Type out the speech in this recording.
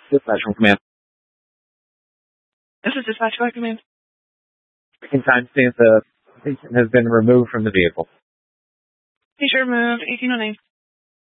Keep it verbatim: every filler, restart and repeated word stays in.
Dispatch from command. This is dispatch by command. I can timestamp the patient has been removed from the vehicle. Patient removed, eighteen oh nine.